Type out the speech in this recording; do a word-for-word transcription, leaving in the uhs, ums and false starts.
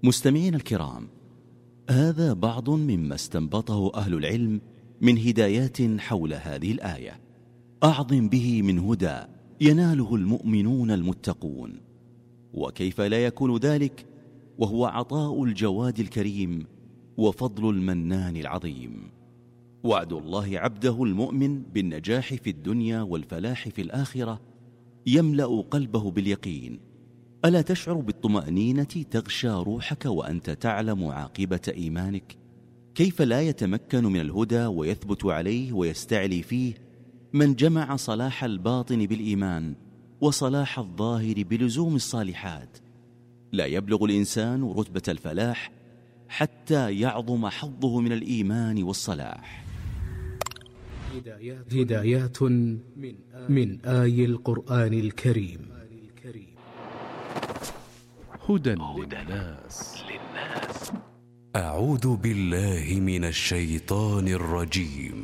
مستمعين الكرام، هذا بعض مما استنبطه أهل العلم من هدايات حول هذه الآية. أعظم به من هدى يناله المؤمنون المتقون. وكيف لا يكون ذلك وهو عطاء الجواد الكريم وفضل المنان العظيم، وعد الله عبده المؤمن بالنجاح في الدنيا والفلاح في الآخرة يملأ قلبه باليقين. ألا تشعر بالطمأنينة تغشى روحك وأنت تعلم عاقبة إيمانك؟ كيف لا يتمكن من الهدى ويثبت عليه ويستعلي فيه من جمع صلاح الباطن بالإيمان وصلاح الظاهر بلزوم الصالحات؟ لا يبلغ الإنسان رتبة الفلاح حتى يعظم حظه من الإيمان والصلاح. هدايات من آي القرآن الكريم. هدى للناس. أعوذ بالله من الشيطان الرجيم.